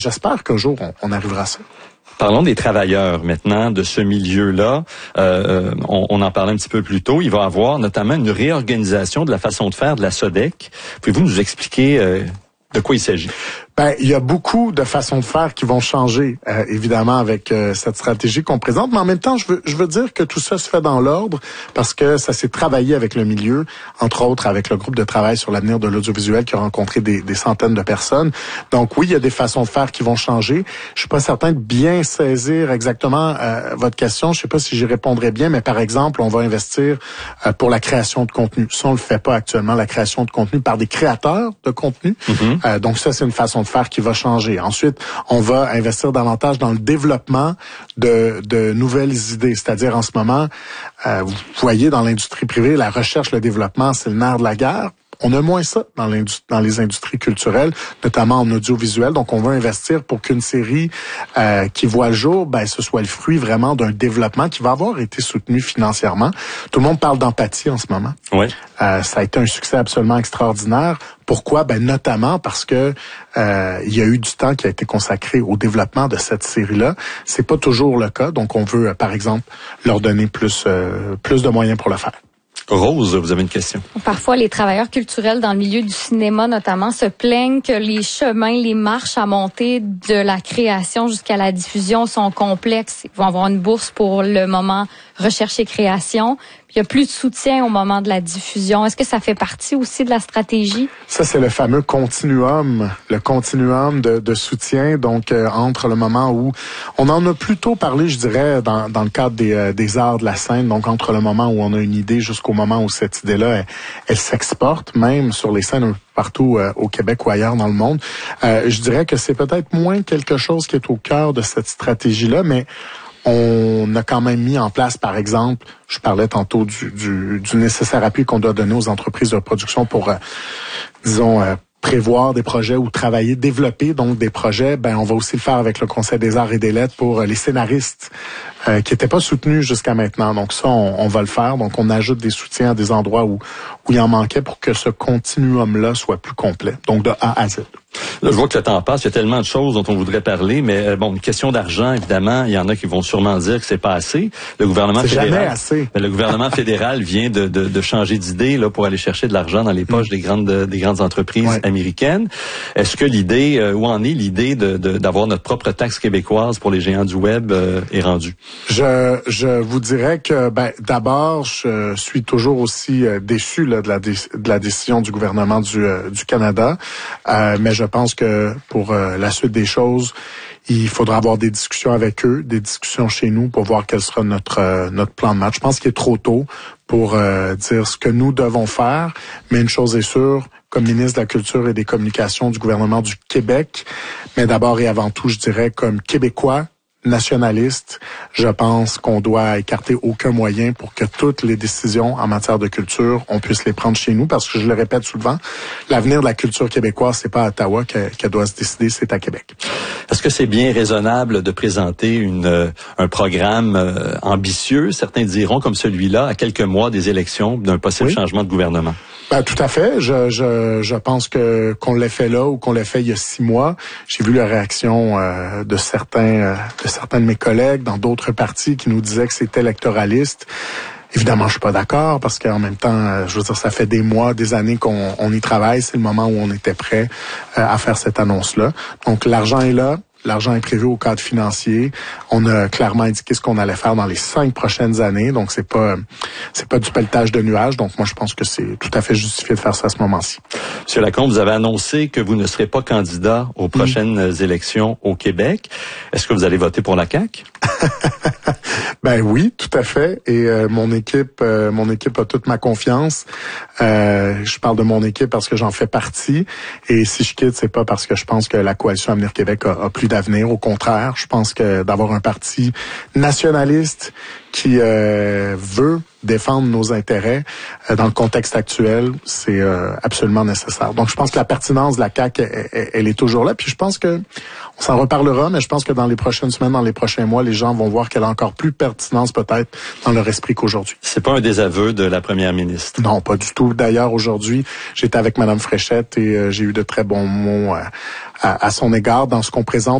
J'espère qu'un jour, on arrivera à ça. Parlons des travailleurs maintenant de ce milieu-là. On en parlait un petit peu plus tôt. Il va y avoir notamment une réorganisation de la façon de faire de la SODEC. Pouvez-vous nous expliquer de quoi il s'agit? Il y a beaucoup de façons de faire qui vont changer, évidemment, avec cette stratégie qu'on présente. Mais en même temps, je veux dire que tout ça se fait dans l'ordre parce que ça s'est travaillé avec le milieu, entre autres avec le groupe de travail sur l'avenir de l'audiovisuel qui a rencontré des centaines de personnes. Donc oui, il y a des façons de faire qui vont changer. Je suis pas certain de bien saisir exactement votre question. Je sais pas si j'y répondrai bien, mais par exemple, on va investir pour la création de contenu. Ça, on le fait pas actuellement, la création de contenu par des créateurs de contenu. Mm-hmm. Donc ça, c'est une façon de faire qui va changer. Ensuite, on va investir davantage dans le développement de nouvelles idées. C'est-à-dire, en ce moment, vous voyez, dans l'industrie privée, la recherche, le développement, c'est le nerf de la guerre. On a moins ça dans les industries culturelles, notamment en audiovisuel. Donc, on va investir pour qu'une série qui voit le jour, ce soit le fruit vraiment d'un développement qui va avoir été soutenu financièrement. Tout le monde parle d'empathie en ce moment. Oui. Ça a été un succès absolument extraordinaire. Pourquoi? Notamment parce que il y a eu du temps qui a été consacré au développement de cette série-là. C'est pas toujours le cas. Donc, on veut, par exemple, leur donner plus de moyens pour le faire. Rose, vous avez une question. Parfois, les travailleurs culturels dans le milieu du cinéma, notamment, se plaignent que les chemins, les marches à monter de la création jusqu'à la diffusion sont complexes. Ils vont avoir une bourse pour le moment recherche et création. Puis il y a plus de soutien au moment de la diffusion. Est-ce que ça fait partie aussi de la stratégie? Ça, c'est le fameux continuum, de soutien. Donc, entre le moment où on en a plutôt parlé, je dirais, dans le cadre des arts de la scène. Donc, entre le moment où on a une idée jusqu'au moment où cette idée-là, elle s'exporte, même sur les scènes partout au Québec ou ailleurs dans le monde. Je dirais que c'est peut-être moins quelque chose qui est au cœur de cette stratégie-là, mais on a quand même mis en place, par exemple, je parlais tantôt du nécessaire appui qu'on doit donner aux entreprises de production pour, prévoir des projets ou travailler, développer donc des projets. On va aussi le faire avec le Conseil des arts et des lettres pour les scénaristes qui n'étaient pas soutenus jusqu'à maintenant. Donc ça, on va le faire. Donc on ajoute des soutiens à des endroits où il en manquait pour que ce continuum-là soit plus complet. Donc de A à Z. Là, je vois que le temps passe. Il y a tellement de choses dont on voudrait parler, mais une question d'argent, évidemment, il y en a qui vont sûrement dire que c'est pas assez. Le gouvernement fédéral, jamais assez. Le gouvernement fédéral vient de changer d'idée là pour aller chercher de l'argent dans les poches des grandes entreprises américaines. Est-ce que l'idée, où en est l'idée d'avoir notre propre taxe québécoise pour les géants du web est rendue? Je vous dirais que d'abord, je suis toujours aussi déçu là, de la décision du gouvernement du Canada, mais je pense que pour la suite des choses, il faudra avoir des discussions avec eux, des discussions chez nous pour voir quel sera notre plan de match. Je pense qu'il est trop tôt pour dire ce que nous devons faire, mais une chose est sûre, comme ministre de la Culture et des Communications du gouvernement du Québec, mais d'abord et avant tout, je dirais comme Québécois, nationaliste, je pense qu'on doit écarter aucun moyen pour que toutes les décisions en matière de culture, on puisse les prendre chez nous, parce que je le répète souvent, l'avenir de la culture québécoise, c'est pas à Ottawa qu'elle doit se décider, c'est à Québec. Est-ce que c'est bien raisonnable de présenter un programme ambitieux, certains diront comme celui-là, à quelques mois des élections d'un possible changement de gouvernement? Tout à fait. Je pense qu'on l'ait fait là ou qu'on l'ait fait il y a 6 mois. J'ai vu la réaction de certains de mes collègues dans d'autres partis qui nous disaient que c'était électoraliste. Évidemment, je suis pas d'accord parce qu'en même temps, je veux dire, ça fait des mois, des années qu'on y travaille. C'est le moment où on était prêt à faire cette annonce-là. Donc, l'argent est là. L'argent est prévu au cadre financier. On a clairement indiqué ce qu'on allait faire dans les 5 prochaines années. Donc, c'est pas du pelletage de nuages. Donc, moi, je pense que c'est tout à fait justifié de faire ça à ce moment-ci. Monsieur Lacombe, vous avez annoncé que vous ne serez pas candidat aux prochaines élections au Québec. Est-ce que vous allez voter pour la CAQ? Oui, tout à fait. Et mon équipe a toute ma confiance. Je parle de mon équipe parce que j'en fais partie. Et si je quitte, c'est pas parce que je pense que la coalition Avenir Québec a plus d'avenir. Au contraire, je pense que d'avoir un parti nationaliste qui veut défendre nos intérêts dans le contexte actuel, c'est absolument nécessaire. Donc, je pense que la pertinence de la CAQ, elle est toujours là. Puis je pense que on s'en reparlera, mais je pense que dans les prochaines semaines, dans les prochains mois, les gens vont voir qu'elle a encore plus de pertinence peut-être dans leur esprit qu'aujourd'hui. C'est pas un désaveu de la première ministre? Non, pas du tout. D'ailleurs, aujourd'hui, j'étais avec Mme Fréchette et j'ai eu de très bons mots à son égard dans ce qu'on présente